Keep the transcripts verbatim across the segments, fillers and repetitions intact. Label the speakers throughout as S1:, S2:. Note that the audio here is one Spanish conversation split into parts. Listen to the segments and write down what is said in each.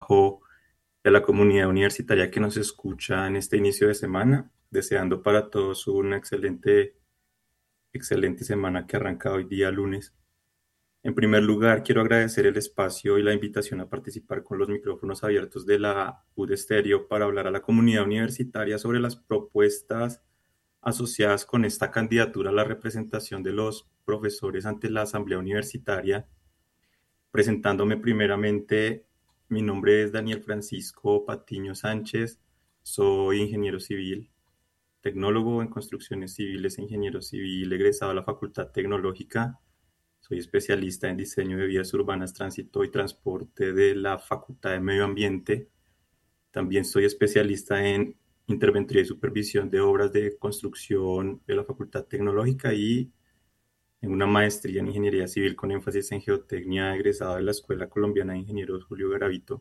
S1: trabajo y a la comunidad universitaria que nos escucha en este inicio de semana, deseando para todos una excelente, excelente semana que arranca hoy día lunes. En primer lugar, quiero agradecer el espacio y la invitación a participar con los micrófonos abiertos de la U D Estéreo para hablar a la comunidad universitaria sobre las propuestas asociadas con esta candidatura a la representación de los profesores ante la Asamblea Universitaria. Presentándome primeramente, mi nombre es Daniel Francisco Patiño Sánchez, soy ingeniero civil, tecnólogo en construcciones civiles e ingeniero civil egresado a la Facultad Tecnológica. Soy especialista en diseño de vías urbanas, tránsito y transporte de la Facultad de Medio Ambiente. También soy especialista en interventoría y supervisión de obras de construcción de la Facultad Tecnológica y en una maestría en ingeniería civil con énfasis en geotecnia, egresado de la Escuela Colombiana de Ingenieros Julio Garavito.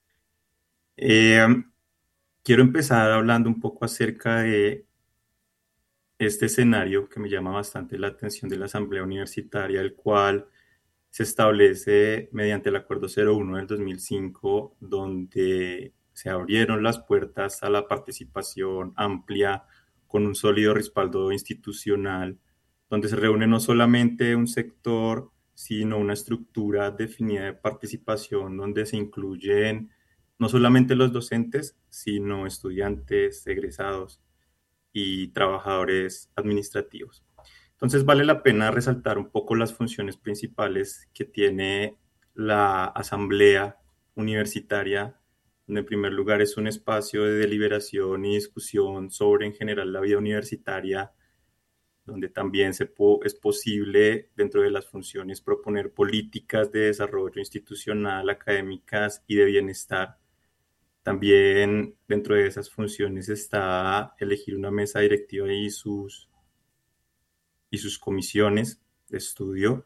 S1: Eh, quiero empezar hablando un poco acerca de este escenario que me llama bastante la atención de la Asamblea Universitaria, el cual se establece mediante el Acuerdo cero uno del dos mil cinco, donde se abrieron las puertas a la participación amplia con un sólido respaldo institucional, donde se reúne no solamente un sector, sino una estructura definida de participación, donde se incluyen no solamente los docentes, sino estudiantes, egresados y trabajadores administrativos. Entonces vale la pena resaltar un poco las funciones principales que tiene la asamblea universitaria, donde en primer lugar es un espacio de deliberación y discusión sobre en general la vida universitaria, donde también se po- es posible dentro de las funciones proponer políticas de desarrollo institucional, académicas y de bienestar. También dentro de esas funciones está elegir una mesa directiva y sus y sus comisiones de estudio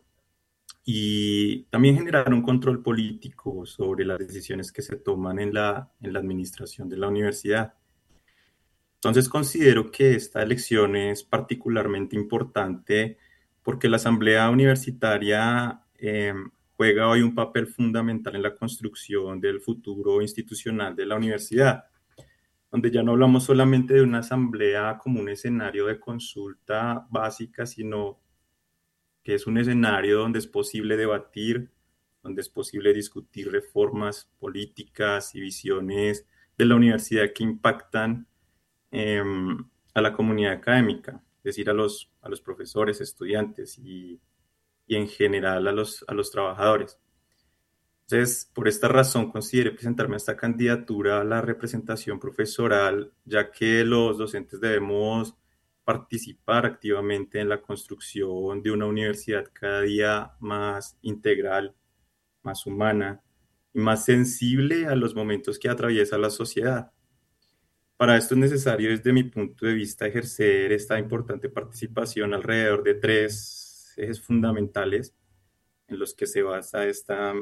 S1: y también generar un control político sobre las decisiones que se toman en la, en la administración de la universidad. Entonces considero que esta elección es particularmente importante porque la Asamblea Universitaria eh, juega hoy un papel fundamental en la construcción del futuro institucional de la universidad, donde ya no hablamos solamente de una asamblea como un escenario de consulta básica, sino que es un escenario donde es posible debatir, donde es posible discutir reformas políticas y visiones de la universidad que impactan eh, a la comunidad académica, es decir, a los, a los profesores, estudiantes y, y en general a los, a los trabajadores. Entonces, por esta razón consideré presentarme a esta candidatura a la representación profesoral, ya que los docentes debemos participar activamente en la construcción de una universidad cada día más integral, más humana y más sensible a los momentos que atraviesa la sociedad. Para esto es necesario, desde mi punto de vista, ejercer esta importante participación alrededor de tres ejes fundamentales en los que se basa esta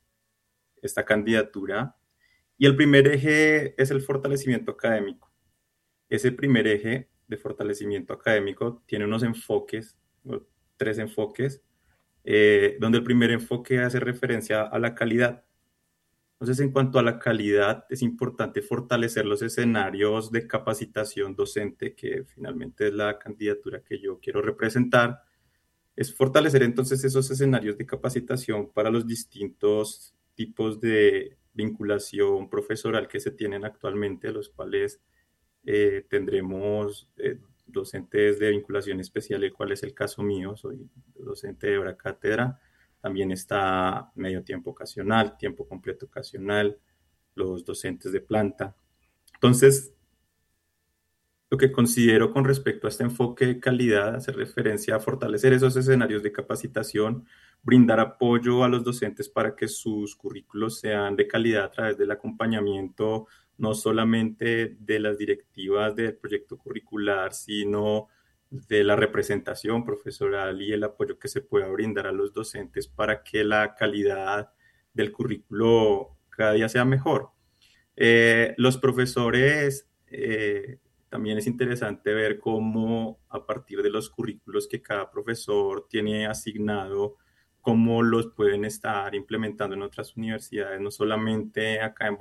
S1: esta candidatura. Y el primer eje es el fortalecimiento académico. Ese primer eje de fortalecimiento académico tiene unos enfoques, tres enfoques, eh, donde el primer enfoque hace referencia a la calidad. Entonces, en cuanto a la calidad, es importante fortalecer los escenarios de capacitación docente, que finalmente es la candidatura que yo quiero representar. Es fortalecer entonces esos escenarios de capacitación para los distintos tipos de vinculación profesoral que se tienen actualmente, los cuales eh, tendremos eh, docentes de vinculación especial, el cual es el caso mío, soy docente de hora cátedra. También está medio tiempo ocasional, tiempo completo ocasional, los docentes de planta. Entonces, lo que considero con respecto a este enfoque de calidad hace referencia a fortalecer esos escenarios de capacitación, brindar apoyo a los docentes para que sus currículos sean de calidad a través del acompañamiento, no solamente de las directivas del proyecto curricular, sino de la representación profesoral y el apoyo que se pueda brindar a los docentes para que la calidad del currículo cada día sea mejor. Eh, los profesores, eh, también es interesante ver cómo a partir de los currículos que cada profesor tiene asignado, cómo los pueden estar implementando en otras universidades, no solamente acá en